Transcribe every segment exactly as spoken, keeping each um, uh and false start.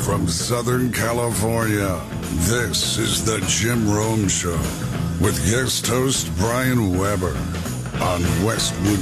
From Southern California, this is the Jim Rome Show with guest host Brian Weber on Westwood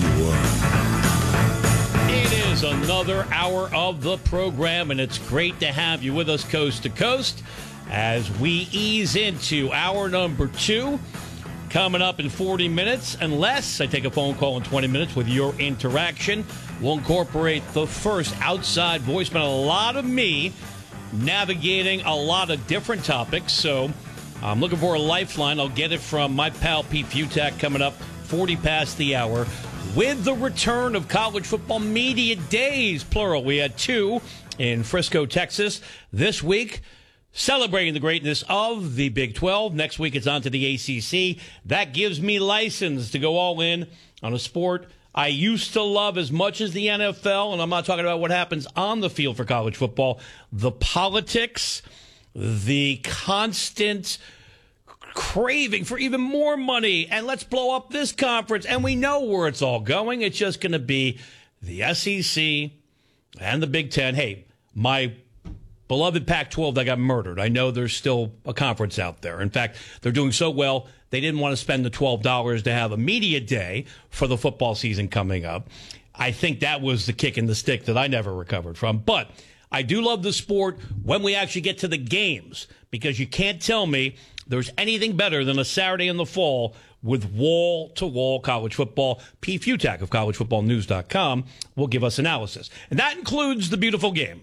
One. It is another hour of the program, and it's great to have you with us coast to coast as we ease into hour number two. Coming up in forty minutes, unless I take a phone call in twenty minutes with your interaction. We'll incorporate the first outside voicemail. A lot of me navigating a lot of different topics, so I'm looking for a lifeline. I'll get it from my pal Pete Futak coming up forty past the hour with the return of college football media days, plural. We had two in Frisco, Texas this week, celebrating the greatness of the Big twelve. Next week it's on to the A C C. That gives me license to go all in on a sport I used to love as much as the N F L, and I'm not talking about what happens on the field for college football. The politics, the constant craving for even more money, and let's blow up this conference, and we know where it's all going. It's just going to be the S E C and the Big Ten. Hey, my beloved Pac twelve that got murdered. I know there's still a conference out there. In fact, they're doing so well, they didn't want to spend the twelve dollars to have a media day for the football season coming up. I think that was the kick in the stick that I never recovered from. But I do love the sport when we actually get to the games, because you can't tell me there's anything better than a Saturday in the fall with wall-to-wall college football. P. Futak of college football news dot com will give us analysis. And that includes the beautiful game.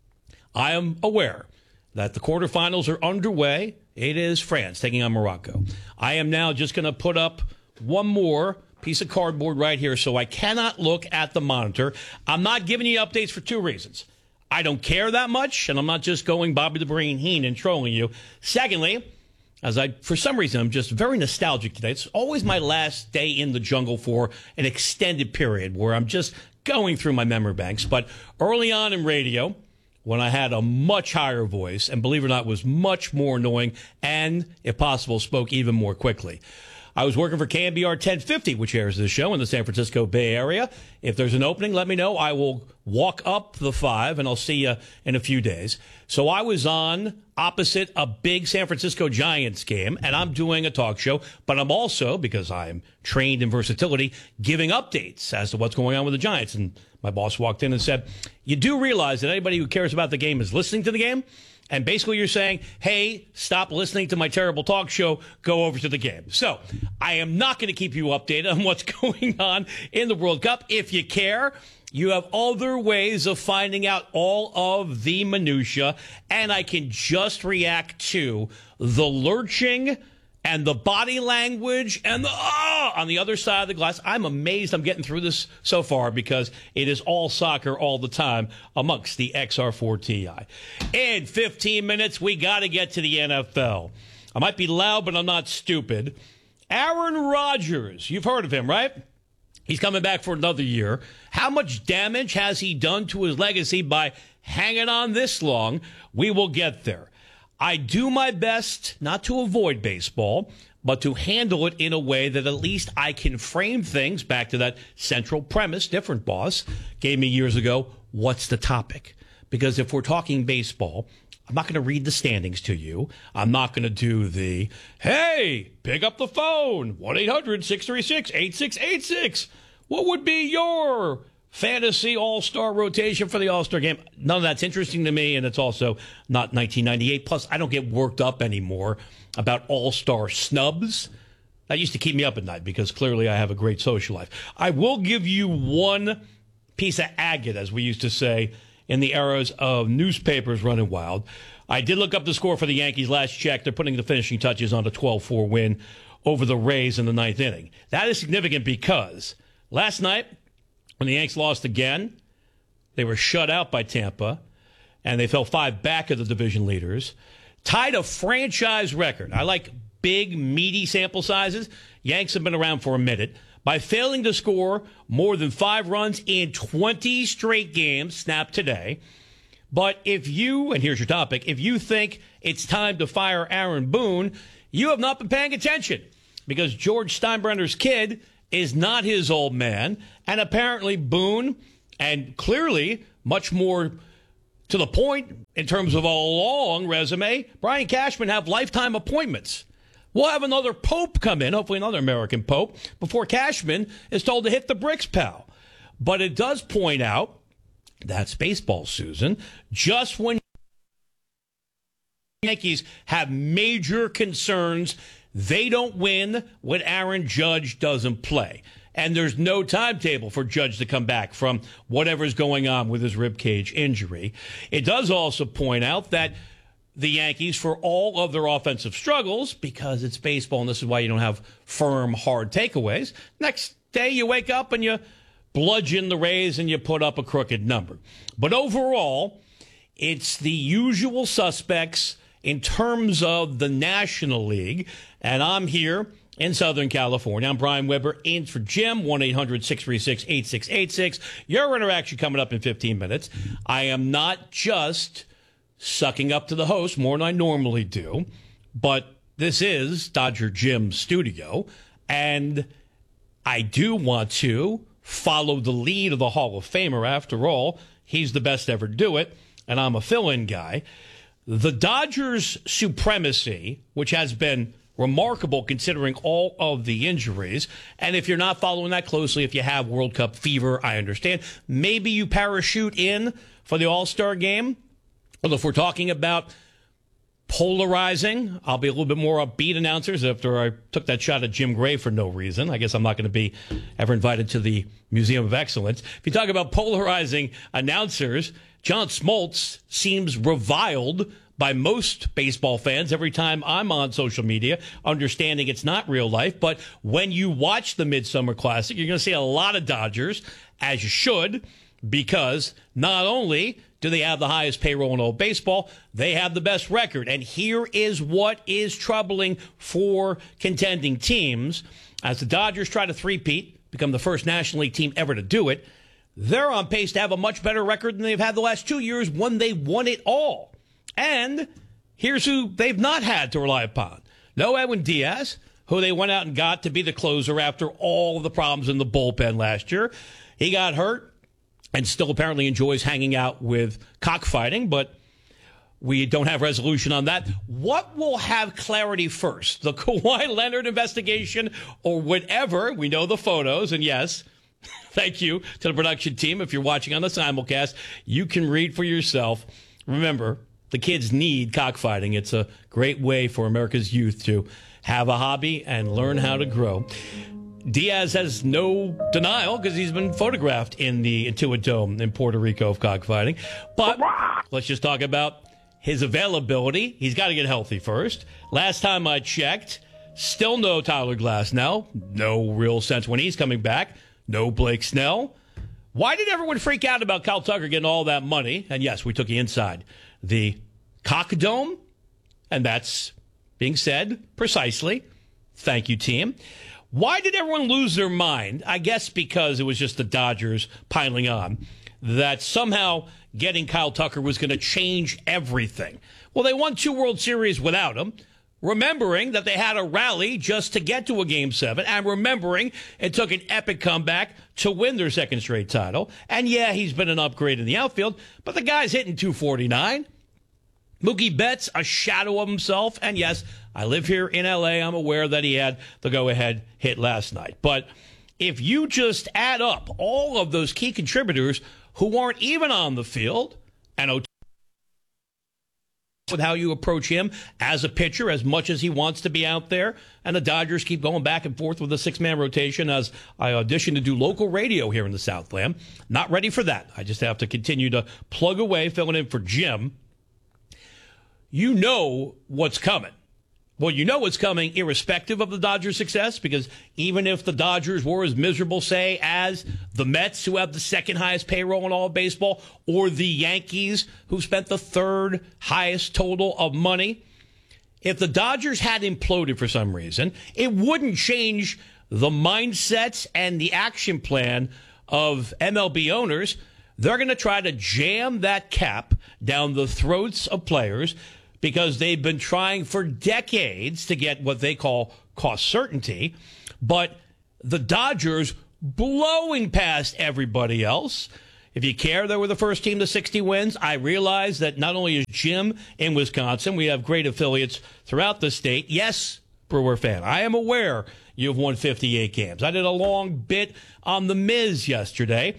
I am aware that the quarterfinals are underway. It is France taking on Morocco. I am now just going to put up one more piece of cardboard right here so I cannot look at the monitor. I'm not giving you updates for two reasons. I don't care that much, and I'm not just going Bobby the Brain Heenan and trolling you. Secondly, as I, for some reason, I'm just very nostalgic today. It's always my last day in the jungle for an extended period where I'm just going through my memory banks. But early on in radio, when I had a much higher voice, and believe it or not, was much more annoying, and, if possible, spoke even more quickly. I was working for K N B R ten fifty, which airs this show in the San Francisco Bay Area. If there's an opening, let me know. I will walk up the five, and I'll see you in a few days. So I was on opposite a big San Francisco Giants game, and I'm doing a talk show, but I'm also, because I'm trained in versatility, giving updates as to what's going on with the Giants. And my boss walked in and said, you do realize that anybody who cares about the game is listening to the game? And basically you're saying, hey, stop listening to my terrible talk show, go over to the game. So I am not going to keep you updated on what's going on in the World Cup. If you care, you have other ways of finding out all of the minutia, and I can just react to the lurching and the body language and the ah on the other side of the glass. I'm amazed I'm getting through this so far because it is all soccer all the time amongst the X R four T I. In fifteen minutes, we got to get to the N F L. I might be loud, but I'm not stupid. Aaron Rodgers, you've heard of him, right? He's coming back for another year. How much damage has he done to his legacy by hanging on this long? We will get there. I do my best not to avoid baseball, but to handle it in a way that at least I can frame things back to that central premise. Different boss gave me years ago, what's the topic? Because if we're talking baseball, I'm not going to read the standings to you. I'm not going to do the, hey, pick up the phone, one eight hundred six three six eight six eight six. What would be your fantasy all-star rotation for the all-star game? None of that's interesting to me, and it's also not nineteen ninety-eight. Plus, I don't get worked up anymore about all-star snubs. That used to keep me up at night because clearly I have a great social life. I will give you one piece of agate, as we used to say in the eras of newspapers running wild. I did look up the score for the Yankees last check. They're putting the finishing touches on a twelve four win over the Rays in the ninth inning. That is significant because last night, when the Yanks lost again, they were shut out by Tampa, and they fell five back of the division leaders, tied a franchise record. I like big, meaty sample sizes. Yanks have been around for a minute. By failing to score more than five runs in twenty straight games, snapped today. But if you, and here's your topic, if you think it's time to fire Aaron Boone, you have not been paying attention, because George Steinbrenner's kid is not his old man, and apparently Boone, and clearly much more To the point, in terms of a long resume, Brian Cashman have lifetime appointments. We'll have another pope come in, hopefully another American pope, before Cashman is told to hit the bricks, pal. But it does point out, that's baseball, Susan, just when the Yankees have major concerns, they don't win when Aaron Judge doesn't play. And there's no timetable for Judge to come back from whatever's going on with his ribcage injury. It does also point out that the Yankees, for all of their offensive struggles, because it's baseball and this is why you don't have firm, hard takeaways, next day you wake up and you bludgeon the Rays and you put up a crooked number. But overall, it's the usual suspects in terms of the National League. And I'm here in Southern California. I'm Brian Weber, in for Jim, one eight hundred six three six eight six eight six. Your interaction coming up in fifteen minutes. I am not just sucking up to the host more than I normally do, but this is Dodger Jim's studio, and I do want to follow the lead of the Hall of Famer. After all, he's the best ever do it, and I'm a fill-in guy. The Dodgers' supremacy, which has been remarkable considering all of the injuries. And if you're not following that closely, if you have World Cup fever, I understand. Maybe you parachute in for the All-Star game. Well, if we're talking about polarizing, I'll be a little bit more upbeat announcers after I took that shot at Jim Gray for no reason. I guess I'm not going to be ever invited to the Museum of Excellence. If you talk about polarizing announcers, John Smoltz seems reviled by most baseball fans every time I'm on social media, understanding it's not real life. But when you watch the Midsummer Classic, you're going to see a lot of Dodgers, as you should, because not only do they have the highest payroll in all baseball, they have the best record. And here is what is troubling for contending teams. As the Dodgers try to three-peat, become the first National League team ever to do it, they're on pace to have a much better record than they've had the last two years when they won it all. And here's who they've not had to rely upon. No Edwin Diaz, who they went out and got to be the closer after all of the problems in the bullpen last year. He got hurt and still apparently enjoys hanging out with cockfighting, but we don't have resolution on that. What will have clarity first? The Kawhi Leonard investigation or whatever? We know the photos, and yes, thank you to the production team. If you're watching on the simulcast, you can read for yourself. Remember, the kids need cockfighting. It's a great way for America's youth to have a hobby and learn how to grow. Diaz has no denial because he's been photographed in the Intuit Dome in Puerto Rico of cockfighting. But let's just talk about his availability. He's got to get healthy first. Last time I checked, still no Tyler Glasnow. No real sense when he's coming back. No Blake Snell. Why did everyone freak out about Kyle Tucker getting all that money? And yes, we took you inside the Cock Dome. And that's being said precisely. Thank you, team. Why did everyone lose their mind? I guess because it was just the Dodgers piling on. That somehow getting Kyle Tucker was going to change everything. Well, they won two World Series without him. Remembering that they had a rally just to get to a Game seven, and remembering it took an epic comeback to win their second straight title. And yeah, he's been an upgrade in the outfield, but the guy's hitting two forty-nine. Mookie Betts, a shadow of himself. And yes, I live here in L A. I'm aware that he had the go-ahead hit last night. But if you just add up all of those key contributors who aren't even on the field, and Otani, with how you approach him as a pitcher, as much as he wants to be out there. And the Dodgers keep going back and forth with a six-man rotation as I audition to do local radio here in the Southland. Not ready for that. I just have to continue to plug away, filling in for Jim. You know what's coming. Well, you know what's coming irrespective of the Dodgers' success, because even if the Dodgers were as miserable, say, as the Mets, who have the second highest payroll in all of baseball, or the Yankees, who spent the third highest total of money, if the Dodgers had imploded for some reason, it wouldn't change the mindsets and the action plan of M L B owners. They're going to try to jam that cap down the throats of players, because they've been trying for decades to get what they call cost certainty. But the Dodgers, blowing past everybody else, If you care, they were the first team to sixty wins. I realize that not only is Jim in Wisconsin, we have great affiliates throughout the state. Yes, Brewer fan, I am aware you've won fifty-eight games. I did a long bit on the Miz yesterday,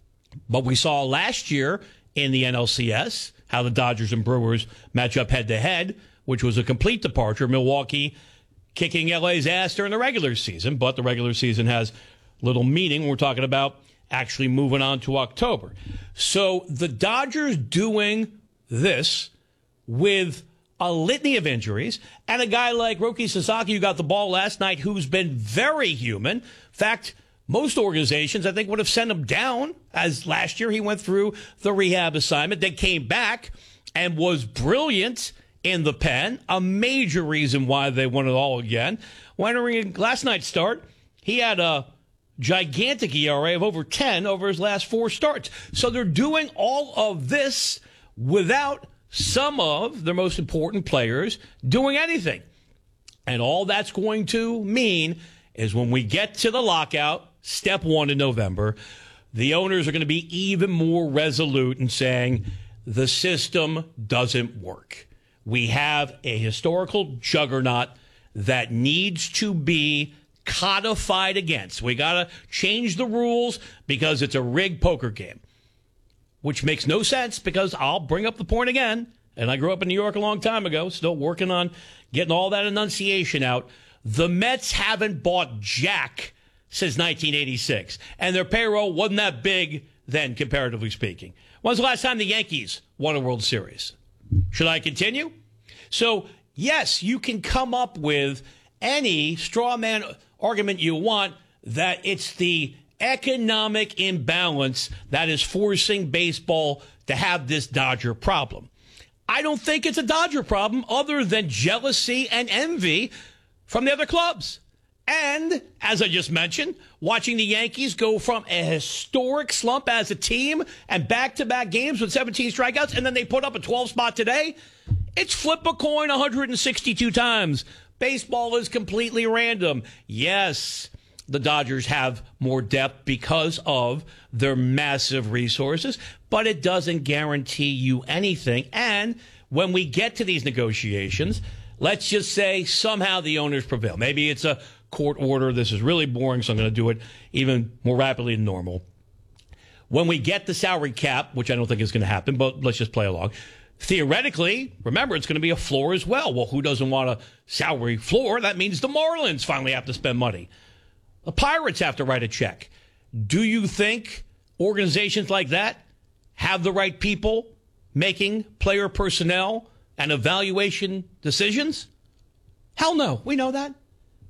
but we saw last year in the N L C S how the Dodgers and Brewers match up head-to-head, which was a complete departure. Milwaukee kicking L A's ass during the regular season, but the regular season has little meaning when we're talking about actually moving on to October. So the Dodgers doing this with a litany of injuries and a guy like Roki Sasaki who got the ball last night who's been very human. In fact, most organizations, I think, would have sent him down, as last year he went through the rehab assignment, then came back and was brilliant in the pen, a major reason why they won it all again. When last night's start, he had a gigantic E R A of over ten over his last four starts. So they're doing all of this without some of their most important players doing anything. And all that's going to mean is when we get to the lockout, step one in November, the owners are going to be even more resolute in saying the system doesn't work. We have a historical juggernaut that needs to be codified against. We got to change the rules because it's a rigged poker game, which makes no sense because I'll bring up the point again. And I grew up in New York a long time ago, still working on getting all that enunciation out. The Mets haven't bought jack since nineteen eighty-six, and their payroll wasn't that big then, comparatively speaking. When's the last time the Yankees won a World Series? Should I continue? So, yes, you can come up with any straw man argument you want that it's the economic imbalance that is forcing baseball to have this Dodger problem. I don't think it's a Dodger problem other than jealousy and envy from the other clubs. And, as I just mentioned, watching the Yankees go from a historic slump as a team and back-to-back games with seventeen strikeouts, and then they put up a twelve spot today, it's flip a coin one hundred sixty-two times. Baseball is completely random. Yes, the Dodgers have more depth because of their massive resources, but it doesn't guarantee you anything. And when we get to these negotiations, let's just say somehow the owners prevail. Maybe it's a court order. This is really boring, so I'm going to do it even more rapidly than normal. When we get the salary cap, which I don't think is going to happen, but let's just play along. Theoretically, remember, it's going to be a floor as well. Well, who doesn't want a salary floor? That means the Marlins finally have to spend money. The Pirates have to write a check. Do you think organizations like that have the right people making player personnel and evaluation decisions? Hell no. We know that.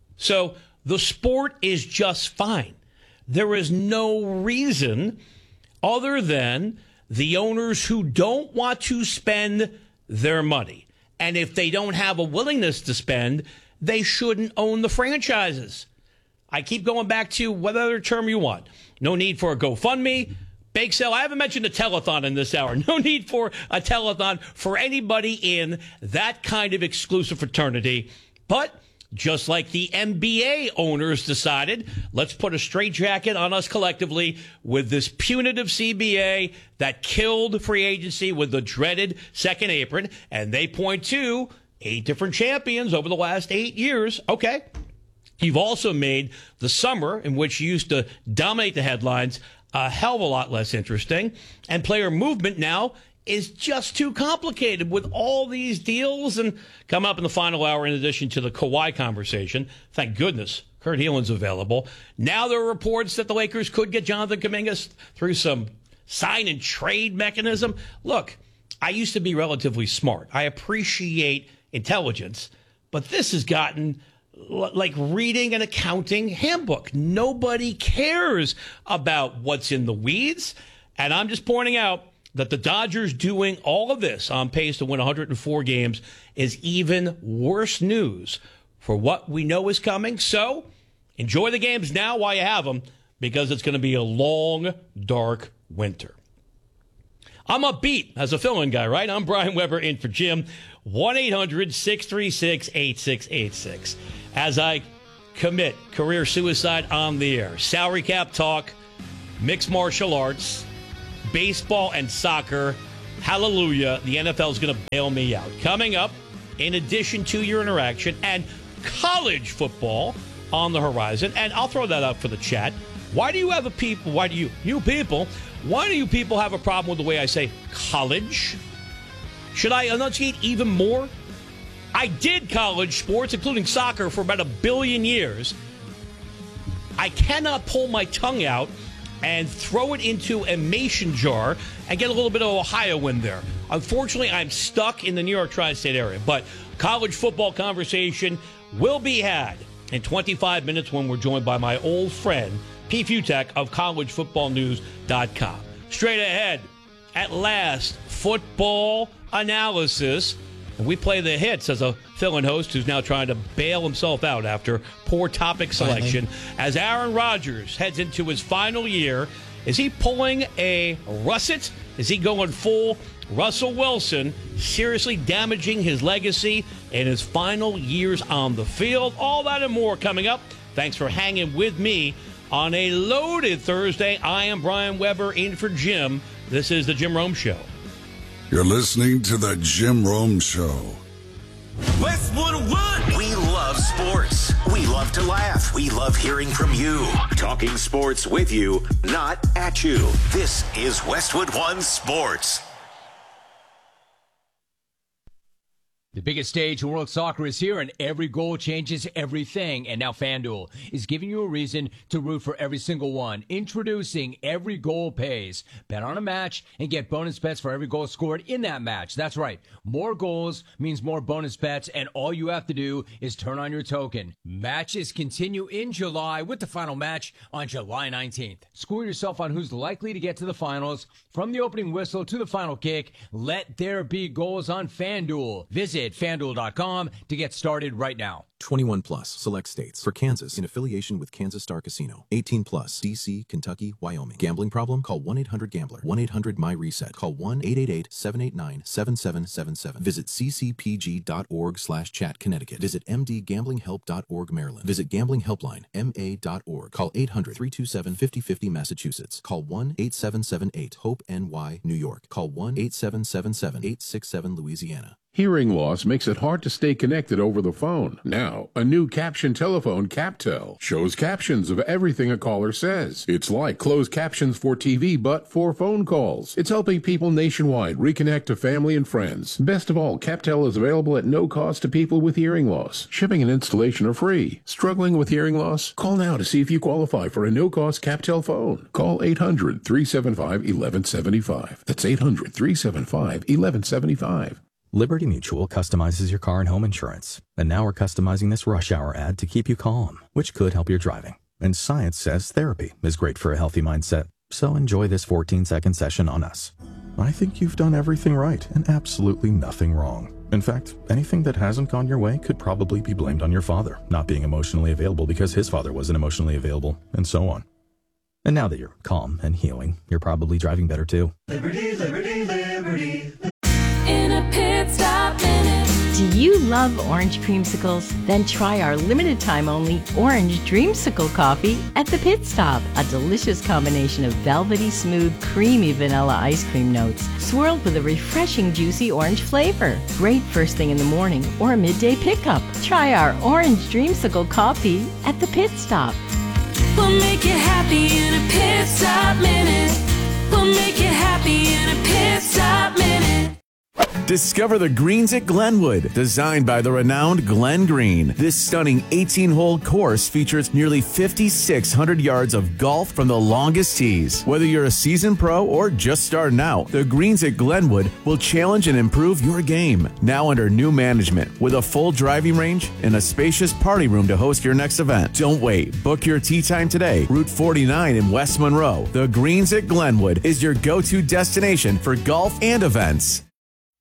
So the sport is just fine. There is no reason other than the owners who don't want to spend their money. And if they don't have a willingness to spend, they shouldn't own the franchises. I keep going back to whatever term you want. No need for a GoFundMe, bake sale. I haven't mentioned a telethon in this hour. No need for a telethon for anybody in that kind of exclusive fraternity. But just like the N B A owners decided, let's put a straitjacket on us collectively with this punitive C B A that killed free agency with the dreaded second apron. And they point to eight different champions over the last eight years. Okay. You've also made the summer, in which you used to dominate the headlines, a hell of a lot less interesting. And player movement now is just too complicated with all these deals. And come up in the final hour, in addition to the Kawhi conversation, thank goodness Kurt Heelan's available. Now there are reports that the Lakers could get Jonathan Kuminga through some sign and trade mechanism. Look, I used to be relatively smart. I appreciate intelligence, but this has gotten like reading an accounting handbook. Nobody cares about what's in the weeds. And I'm just pointing out that the Dodgers doing all of this on pace to win one hundred four games is even worse news for what we know is coming. So enjoy the games now while you have them, because it's going to be a long, dark winter. I'm upbeat as a fill-in guy, right? I'm Brian Weber in for Jim. one eight hundred six three six eight six eight six. As I commit career suicide on the air, salary cap talk, mixed martial arts, baseball and soccer. Hallelujah. The N F L is going to bail me out. Coming up, in addition to your interaction, and college football on the horizon. And I'll throw that up for the chat. Why do you have a people, why do you, you people, why do you people have a problem with the way I say college? Should I enunciate even more? I did college sports, including soccer, for about a billion years. I cannot pull my tongue out and throw it into a mason jar and get a little bit of Ohio in there. Unfortunately, I'm stuck in the New York tri-state area. But college football conversation will be had in twenty-five minutes when we're joined by my old friend, P. Futek of college football news dot com. Straight ahead, at last, football analysis. And we play the hits as a fill-in host who's now trying to bail himself out after poor topic selection. Finally. As Aaron Rodgers heads into his final year, is he pulling a russet? Is he going full Russell Wilson, seriously damaging his legacy in his final years on the field? All that and more coming up. Thanks for hanging with me on a loaded Thursday. I am Brian Weber, in for Jim. This is the Jim Rome Show. You're listening to the Jim Rome Show. Westwood One. We love sports. We love to laugh. We love hearing from you. Talking sports with you, not at you. This is Westwood One Sports. The biggest stage in world soccer is here, and every goal changes everything. And now FanDuel is giving you a reason to root for every single one. Introducing Every Goal Pays. Bet on a match and get bonus bets for every goal scored in that match. That's right. More goals means more bonus bets, and all you have to do is turn on your token. Matches continue in July with the final match on July nineteenth. Score yourself on who's likely to get to the finals. From the opening whistle to the final kick, let there be goals on FanDuel. Visit FanDuel dot com to get started right now. twenty-one plus, select states. For Kansas, in affiliation with Kansas Star Casino. eighteen plus, D C, Kentucky, Wyoming. Gambling problem? Call one eight hundred gambler. one eight hundred my reset. Call one eight eight eight seven eight nine seven seven seven seven. Visit c c p g dot org slash chat Connecticut. Visit m d gambling help dot org Maryland. Visit Gambling Helpline, m a dot org. Call eight hundred three two seven five zero five zero Massachusetts. Call one eight seven seven eight hope N Y New York. Call one eight seven seven seven eight six seven Louisiana. Hearing loss makes it hard to stay connected over the phone. Now, a new caption telephone, CapTel, shows captions of everything a caller says. It's like closed captions for T V, but for phone calls. It's helping people nationwide reconnect to family and friends. Best of all, CapTel is available at no cost to people with hearing loss. Shipping and installation are free. Struggling with hearing loss? Call now to see if you qualify for a no-cost CapTel phone. Call eight hundred three seven five one one seven five. That's eight hundred three seven five one one seven five. Liberty Mutual customizes your car and home insurance. And now we're customizing this rush hour ad to keep you calm, which could help your driving. And science says therapy is great for a healthy mindset. So enjoy this fourteen second session on us. I think you've done everything right and absolutely nothing wrong. In fact, anything that hasn't gone your way could probably be blamed on your father not being emotionally available because his father wasn't emotionally available, and so on. And now that you're calm and healing, you're probably driving better too. Liberty, liberty, liberty. In a pit stop minute. Do you love orange creamsicles? Then try our limited time only Orange Dreamsicle coffee at the Pit Stop. A delicious combination of velvety smooth, creamy vanilla ice cream notes, swirled with a refreshing juicy orange flavor. Great first thing in the morning or a midday pickup. Try our Orange Dreamsicle coffee at the Pit Stop. We'll make you happy in a pit stop minute. We'll make you happy in a pit stop minute. Discover the greens at Glenwood, designed by the renowned Glenn Green. This stunning eighteen-hole course features nearly five thousand six hundred yards of golf from the longest tees. Whether you're a seasoned pro or just starting out, the greens at Glenwood will challenge and improve your game. Now under new management, with a full driving range and a spacious party room to host your next event. Don't wait. Book your tee time today. Route forty-nine in West Monroe. The greens at Glenwood is your go-to destination for golf and events.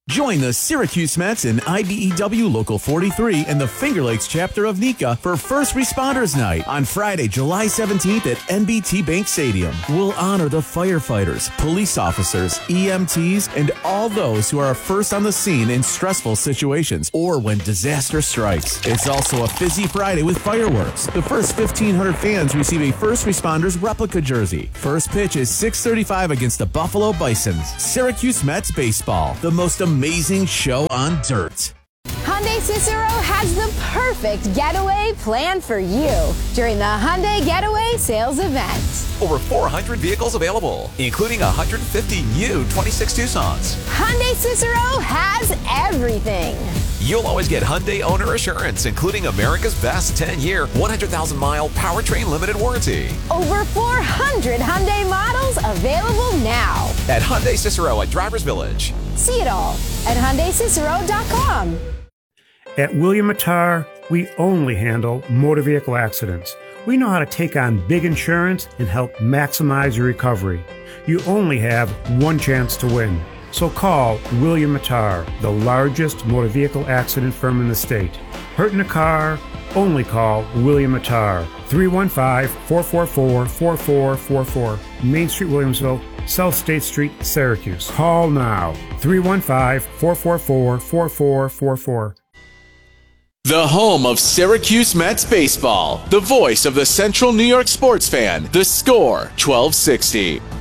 Join the Syracuse Mets and I B E W Local forty-three and the Finger Lakes chapter of NECA for First Responders Night on Friday, July seventeenth at N B T Bank Stadium. We'll honor the firefighters, police officers, E M Ts, and all those who are first on the scene in stressful situations or when disaster strikes. It's also a Fizzy Friday with fireworks. The first fifteen hundred fans receive a First Responders replica jersey. First pitch is six thirty-five against the Buffalo Bisons. Syracuse Mets Baseball, the most amazing Amazing show on dirt. Hyundai Cicero has the perfect getaway planned for you during the Hyundai Getaway Sales Event. Over four hundred vehicles available, including one hundred fifty new twenty-six Tucsons. Hyundai Cicero has everything. You'll always get Hyundai Owner Assurance, including America's best ten-year, one hundred thousand mile powertrain limited warranty. Over four hundred Hyundai models available now. At Hyundai Cicero at Drivers Village. See it all at Hyundai Cicero dot com. At William Mattar, we only handle motor vehicle accidents. We know how to take on big insurance and help maximize your recovery. You only have one chance to win. So call William Mattar, the largest motor vehicle accident firm in the state. Hurt in a car? Only call William Mattar. three one five, four four four, four four four four. Main Street, Williamsville, South State Street, Syracuse. Call now. three one five, four four four, four four four four. The home of Syracuse Mets baseball. The voice of the Central New York sports fan. The Score, twelve sixty.